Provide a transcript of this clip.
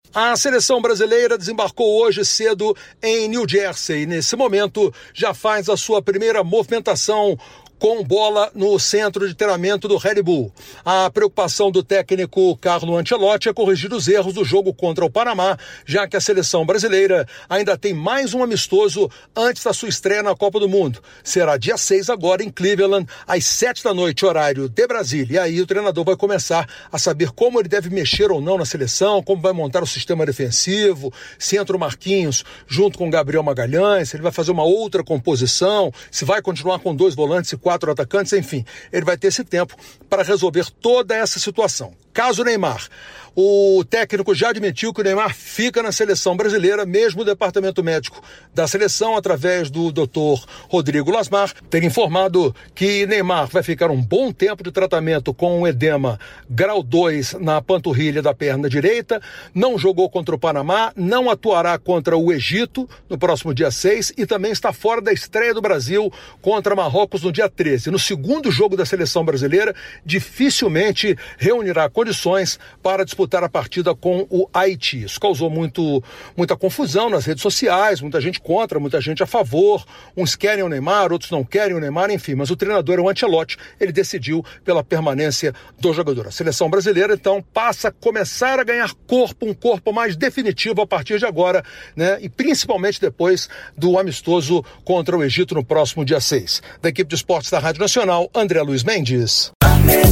A seleção brasileira desembarcou hoje cedo em New Jersey. Nesse momento, já faz a sua primeira movimentação com bola no centro de treinamento do Red Bull. A preocupação do técnico Carlo Ancelotti é corrigir os erros do jogo contra o Panamá, já que a seleção brasileira ainda tem mais um amistoso antes da sua estreia na Copa do Mundo. Será dia 6 agora em Cleveland, às 7 da noite, horário de Brasília. E aí o treinador vai começar a saber como ele deve mexer ou não na seleção, como vai montar o sistema defensivo, se entra o Marquinhos junto com o Gabriel Magalhães, se ele vai fazer uma outra composição, se vai continuar com 2 volantes e 4 atacantes, enfim, ele vai ter esse tempo para resolver toda essa situação. Caso Neymar, o técnico já admitiu que o Neymar fica na seleção brasileira, mesmo o departamento médico da seleção, através do Dr. Rodrigo Lasmar, ter informado que Neymar vai ficar um bom tempo de tratamento com um edema grau 2 na panturrilha da perna direita, não jogou contra o Panamá, não atuará contra o Egito no próximo dia 6 e também está fora da estreia do Brasil contra Marrocos no dia 13. No segundo jogo da seleção brasileira, dificilmente reunirá condições para disputar a partida com o Haiti. Isso causou muita confusão nas redes sociais, muita gente contra, muita gente a favor, uns querem o Neymar, outros não querem o Neymar, enfim, mas o treinador é o Ancelotti, ele decidiu pela permanência do jogador. A seleção brasileira, então, passa a começar a ganhar corpo, um corpo mais definitivo a partir de agora, né? E principalmente depois do amistoso contra o Egito no próximo dia 6. Da equipe de esportes da Rádio Nacional, André Luiz Mendes.